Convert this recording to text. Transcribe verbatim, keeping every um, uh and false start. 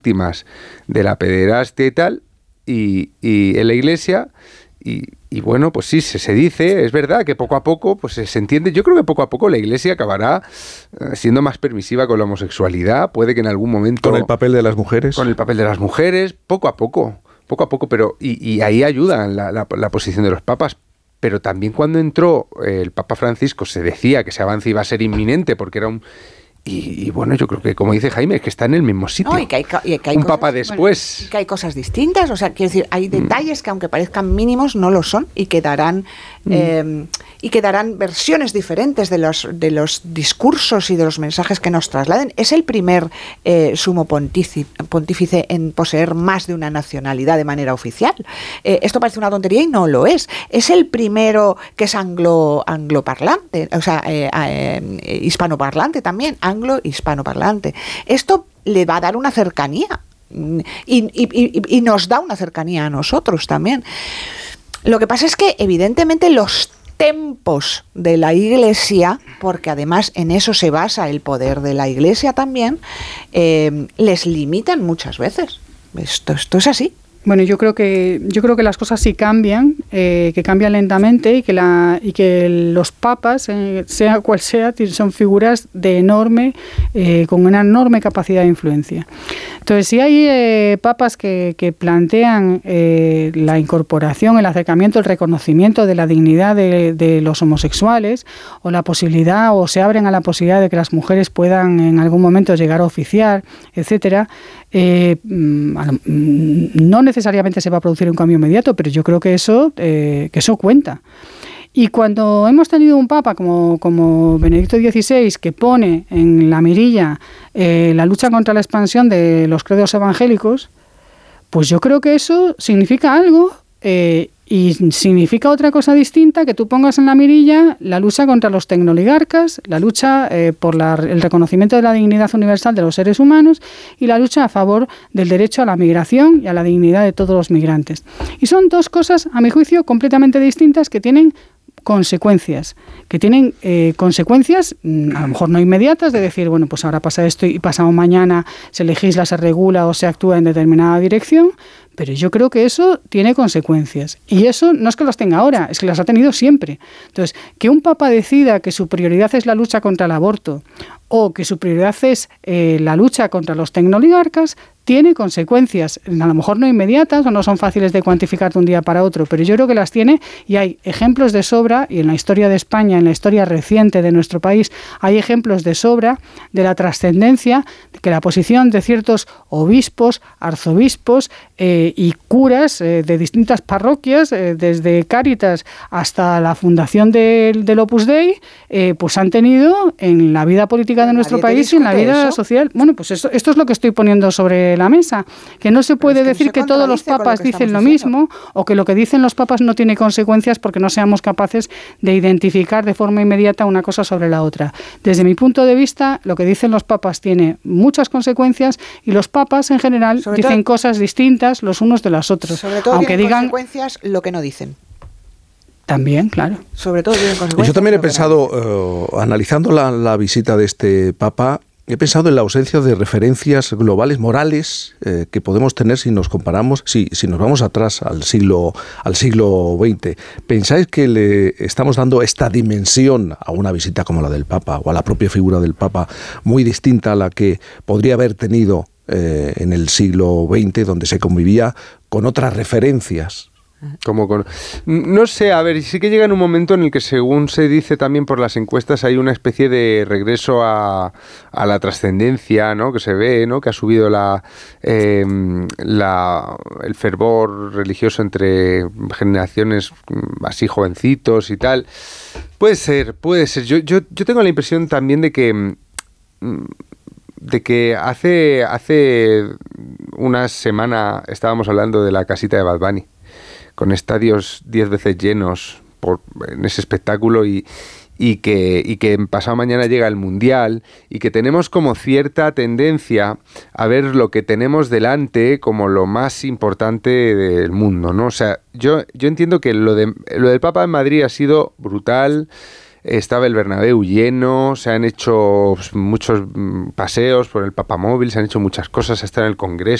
víctimas de la pederastia y tal, y, y en la Iglesia, y, y bueno, pues sí, se, se dice, es verdad que poco a poco pues se entiende, yo creo que poco a poco la Iglesia acabará eh, siendo más permisiva con la homosexualidad, puede que en algún momento... Con el papel de las mujeres. Con el papel de las mujeres, poco a poco, poco a poco, pero y, y ahí ayuda la, la, la posición de los papas. Pero también cuando entró el Papa Francisco se decía que ese avance iba a ser inminente porque era un... Y, y bueno, yo creo que, como dice Jaime, es que está en el mismo sitio. No, y que hay, y que hay un cosas, papa después. Bueno, y que hay cosas distintas, o sea, quiero decir, hay detalles que aunque parezcan mínimos no lo son y que darán, mm. eh, y que darán versiones diferentes de los, de los discursos y de los mensajes que nos trasladen. Es el primer eh, sumo pontífice, pontífice en poseer más de una nacionalidad de manera oficial. Eh, esto parece una tontería y no lo es. Es el primero que es anglo, angloparlante, o sea, eh, eh, hispanoparlante también, anglo-hispanoparlante. Esto le va a dar una cercanía y, y, y, y nos da una cercanía a nosotros también. Lo que pasa es que evidentemente los tempos de la Iglesia, porque además en eso se basa el poder de la Iglesia también, eh, les limitan muchas veces. Esto, esto es así. Bueno, yo creo que yo creo que las cosas sí cambian, eh, que cambian lentamente y que la y que los papas, eh, sea cual sea, son figuras de enorme, eh, con una enorme capacidad de influencia. Entonces, si hay eh, papas que, que plantean eh, la incorporación, el acercamiento, el reconocimiento de la dignidad de, de los homosexuales, o la posibilidad, o se abren a la posibilidad de que las mujeres puedan en algún momento llegar a oficiar, etcétera, eh, no necesariamente se va a producir un cambio inmediato, pero yo creo que eso, eh, que eso cuenta. Y cuando hemos tenido un papa como, como Benedicto dieciséis, que pone en la mirilla eh, la lucha contra la expansión de los credos evangélicos, pues yo creo que eso significa algo, eh, y significa otra cosa distinta, que tú pongas en la mirilla la lucha contra los tecnoligarcas, la lucha eh, por la, el reconocimiento de la dignidad universal de los seres humanos y la lucha a favor del derecho a la migración y a la dignidad de todos los migrantes. Y son dos cosas, a mi juicio, completamente distintas, que tienen consecuencias, que tienen eh, consecuencias a lo mejor no inmediatas, de decir, bueno, pues ahora pasa esto y pasado mañana se legisla, se regula o se actúa en determinada dirección, pero yo creo que eso tiene consecuencias. Y eso no es que las tenga ahora, es que las ha tenido siempre. Entonces, que un papa decida que su prioridad es la lucha contra el aborto o que su prioridad es eh, la lucha contra los tecnoligarcas, tiene consecuencias, a lo mejor no inmediatas o no son fáciles de cuantificar de un día para otro, pero yo creo que las tiene, y hay ejemplos de sobra, y en la historia de España, en la historia reciente de nuestro país, hay ejemplos de sobra de la trascendencia que la posición de ciertos obispos, arzobispos eh, y curas eh, de distintas parroquias, eh, desde Cáritas hasta la fundación del, del Opus Dei, eh, pues han tenido en la vida política de nuestro país y en la vida eso? social. Bueno, pues eso, esto es lo que estoy poniendo sobre la mesa, que no se puede es que decir no se que todos los papas lo dicen lo diciendo. mismo, o que lo que dicen los papas no tiene consecuencias porque no seamos capaces de identificar de forma inmediata una cosa sobre la otra. Desde mi punto de vista, lo que dicen los papas tiene muchas consecuencias y los papas en general sobre dicen todo, cosas distintas los unos de los otros. Sobre todo aunque digan consecuencias lo que no dicen. También, claro. Sobre todo tienen consecuencias. Yo también he pensado, uh, analizando la, la visita de este papa, he pensado en la ausencia de referencias globales, morales, eh, que podemos tener si nos comparamos, si, si nos vamos atrás al siglo, al siglo veinte. ¿Pensáis que le estamos dando esta dimensión a una visita como la del Papa o a la propia figura del Papa muy distinta a la que podría haber tenido eh, en el siglo veinte, donde se convivía con otras referencias? Como con... No sé, a ver, sí que llega en un momento en el que, según se dice también por las encuestas, hay una especie de regreso a, a la trascendencia, ¿no? Que se ve, ¿no? Que ha subido la, eh, la el fervor religioso entre generaciones así jovencitos y tal. Puede ser, puede ser. Yo, yo, yo tengo la impresión también de que de que hace hace una semana estábamos hablando de la casita de Bad Bunny, con estadios diez veces llenos por, en ese espectáculo, y, y, que, y que pasado mañana llega el Mundial, y que tenemos como cierta tendencia a ver lo que tenemos delante como lo más importante del mundo, ¿no? O sea, yo, yo entiendo que lo, de, lo del Papa en Madrid ha sido brutal, estaba el Bernabéu lleno, se han hecho muchos paseos por el Papamóvil, se han hecho muchas cosas, hasta en el Congreso.